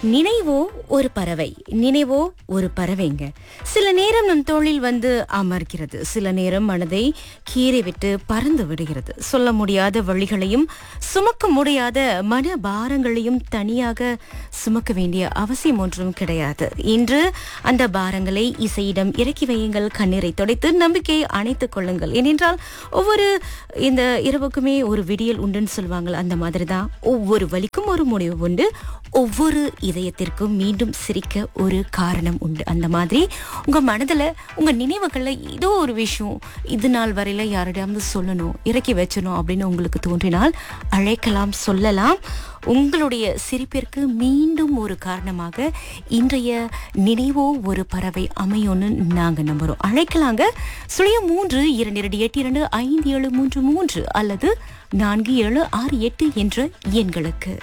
நினைவோ ஒரு பறவை, நினைவோ ஒரு பறவைங்க. சில நேரம் நம் தோளில் வந்து அமர்கிறது, சில நேரம் மனதை கீறிவிட்டு பறந்து விடுகிறது. சொல்ல முடியாத வழிகளையும் சுமக்க முடியாத மன பாரங்களையும் தனியாக சுமக்க வேண்டிய அவசியம் ஒன்றும் கிடையாது. இன்று அந்த பாரங்களை இசையிடம் இறக்கி வையுங்கள், கண்ணீரை துடைத்து நம்பிக்கையை அணைத்துக் கொள்ளுங்கள். ஏனென்றால் ஒவ்வொரு இந்த இரவுக்குமே ஒரு விடியல் உண்டுன்னு சொல்லுவாங்க. அந்த மாதிரி தான் ஒவ்வொரு வலிக்கும் ஒரு முடிவு உண்டு, ஒவ்வொரு இதயத்திற்கும் மீண்டும் சிரிக்க ஒரு காரணம் உண்டு. அந்த மாதிரி உங்க மனதுல உங்க நினைவுகள்ல ஏதோ ஒரு விஷயம் இது நாள் வரையில யாரிடமாவது சொல்லணும், இறக்கி வச்சணும் அப்படின்னு உங்களுக்கு தோன்றினால் அழைக்கலாம், சொல்லலாம். உங்களுடைய சிரிப்பிற்கு மீண்டும் ஒரு காரணமாக இன்றைய நினைவோ ஒரு பறவை அமையும்னு நாங்க நம்புறோம். அழைக்கலாங்க. 0322825733 அல்லது 4768 என்ற எண்களுக்கு.